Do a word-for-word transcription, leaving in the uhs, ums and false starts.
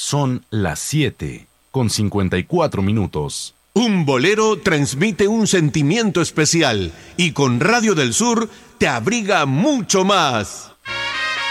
Son las siete con cincuenta y cuatro minutos. Un bolero transmite un sentimiento especial y con Radio del Sur te abriga mucho más.